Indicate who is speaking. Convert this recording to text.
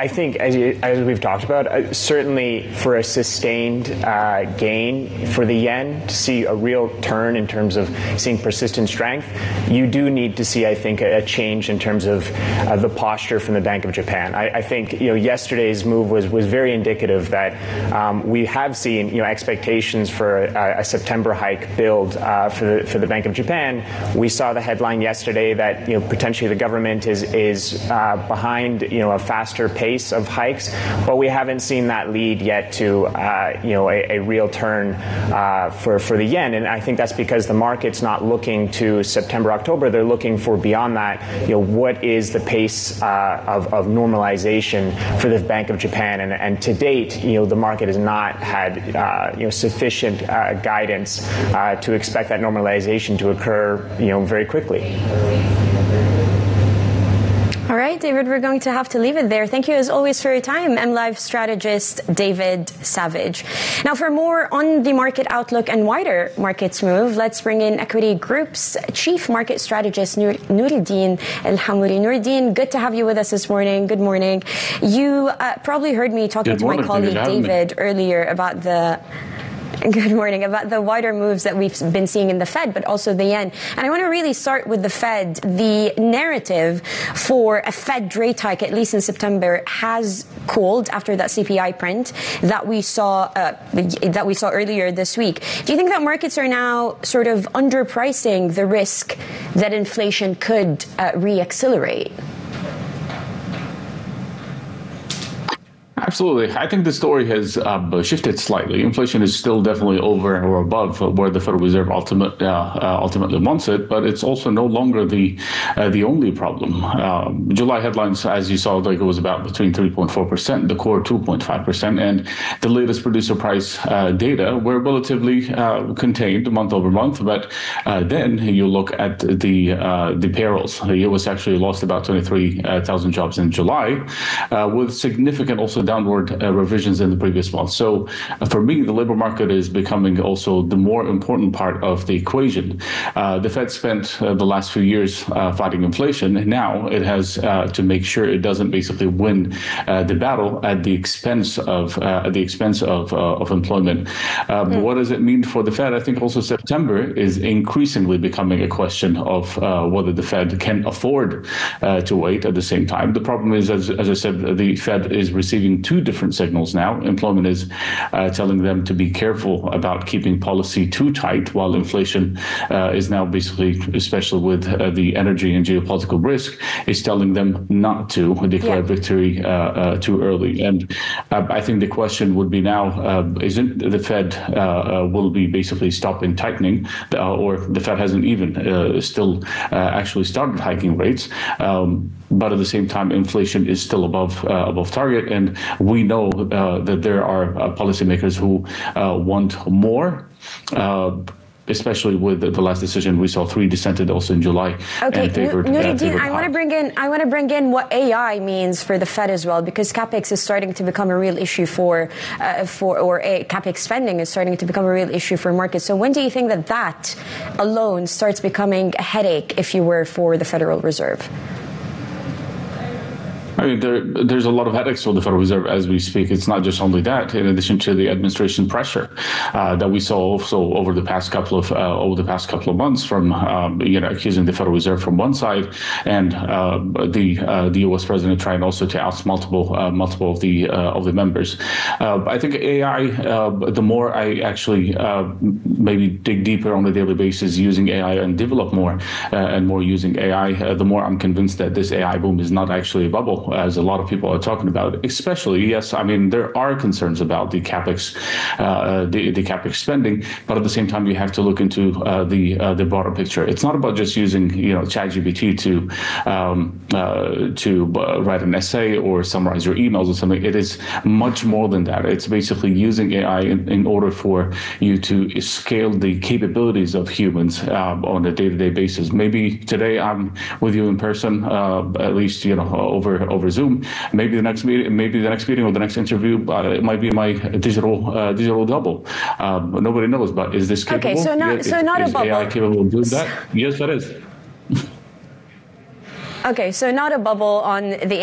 Speaker 1: I think, as we've talked about, certainly for a sustained gain for the yen, to see a real turn in terms of seeing persistent strength, you do need to see, I think, a change in terms of the posture from the Bank of Japan. I think yesterday's move was very indicative that we have seen expectations for a September hike build for the Bank of Japan. We saw the headline yesterday that potentially the government is behind a faster pace of hikes, but we haven't seen that lead yet to a real turn for the yen. And I think that's because the market's not looking to September, October. They're looking for beyond that. What is the pace of normalization for the Bank of Japan? And to date, the market has not had sufficient guidance to expect that normalization to occur very quickly.
Speaker 2: All right, David, we're going to have to leave it there. Thank you, as always, for your time. MLive strategist David Savage. Now, for more on the market outlook and wider markets move, let's bring in Equity Group's chief market strategist, Nuruddin El-Hamouri. Nuruddin, good to have you with us this morning. Good morning. You probably heard me talking to my colleague David earlier about the... Good morning. About the wider moves that we've been seeing in the Fed, but also the yen. And I want to really start with the Fed. The narrative for a Fed rate hike, at least in September, has cooled after that CPI print that we saw earlier this week. Do you think that markets are now sort of underpricing the risk that inflation could reaccelerate?
Speaker 3: Absolutely. I think the story has shifted slightly. Inflation is still definitely over or above where the Federal Reserve ultimately wants it, but it's also no longer the only problem. July headlines, as you saw, it was about between 3.4%, the core 2.5%, and the latest producer price data were relatively contained month over month. But then you look at the payrolls. The U.S. actually lost about 23,000 jobs in July, with significant also downward revisions in the previous month. So for me, the labor market is becoming also the more important part of the equation. The Fed spent the last few years fighting inflation. Now it has to make sure it doesn't basically win the battle at the expense of employment. What does it mean for the Fed? I think also September is increasingly becoming a question of whether the Fed can afford to wait at the same time. The problem is, as I said, the Fed is receiving two different signals now. Employment is telling them to be careful about keeping policy too tight, while inflation is now basically, especially with the energy and geopolitical risk, is telling them not to declare victory too early. And I think the question would be now, isn't the Fed will be basically stopping tightening, or the Fed hasn't even still actually started hiking rates. But at the same time, inflation is still above target, and we know that there are policymakers who want more. Especially with the last decision, we saw 3 dissented also in July.
Speaker 2: Okay, Nuruddin, I want to bring in what AI means for the Fed as well, because capex is starting to become a real issue capex spending is starting to become a real issue for markets. So when do you think that alone starts becoming a headache, if you were, for the Federal Reserve?
Speaker 3: I mean, there's a lot of headaches for the Federal Reserve as we speak. It's not just only that. In addition to the administration pressure that we saw also over the past couple of months, from accusing the Federal Reserve from one side, and the U.S. president trying also to oust multiple of the members. I think AI. The more I actually maybe dig deeper on a daily basis using AI and develop more and more using AI, the more I'm convinced that this AI boom is not actually a bubble, as a lot of people are talking about. Especially, yes, I mean, there are concerns about the capex, the capex spending, but at the same time, you have to look into the broader picture. It's not about just using ChatGPT to write an essay or summarize your emails or something. It is much more than that. It's basically using AI in order for you to scale the capabilities of humans on a day-to-day basis. Maybe today I'm with you in person, at least over Zoom. Maybe the next meeting or the next interview, it might be my digital double. Nobody knows, but is this capable?
Speaker 2: Okay, so not a bubble.
Speaker 3: Is AI capable of doing that? Yes, that is.
Speaker 2: Okay, so not a bubble on the